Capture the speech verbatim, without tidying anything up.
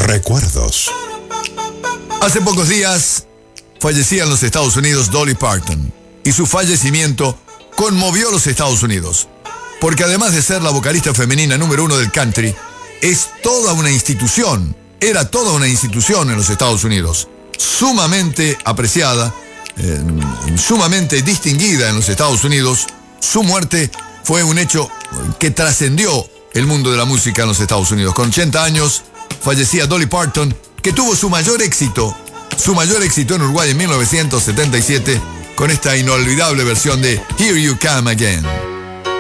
Recuerdos. Hace pocos días fallecía en los Estados Unidos Dolly Parton, y su fallecimiento conmovió a los Estados Unidos, porque además de ser la vocalista femenina número uno del country, es toda una institución, era toda una institución en los Estados Unidos, sumamente apreciada, eh, sumamente distinguida en los Estados Unidos. Su muerte fue un hecho que trascendió el mundo de la música en los Estados Unidos. Con ochenta años fallecía Dolly Parton, que tuvo su mayor éxito, su mayor éxito en Uruguay en mil novecientos setenta y siete, con esta inolvidable versión de Here You Come Again.